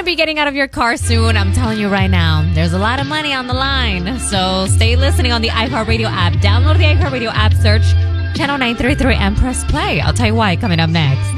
be getting out of your car soon. I'm telling you right now, there's a lot of money on the line. So stay listening on the iHeartRadio app. Download the iHeartRadio app, search Channel 933 and press play. I'll tell you why coming up next.